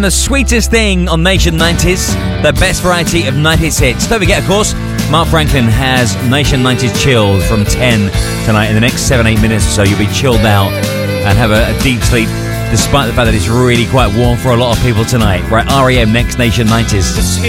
The sweetest thing on Nation 90s, the best variety of 90s hits. Don't forget, of course, Mark Franklin has Nation 90s Chilled from 10 tonight. In the next 7-8 minutes or so, you'll be chilled out and have a deep sleep, despite the fact that it's really quite warm for a lot of people tonight. Right, R.E.M. next, Nation 90s.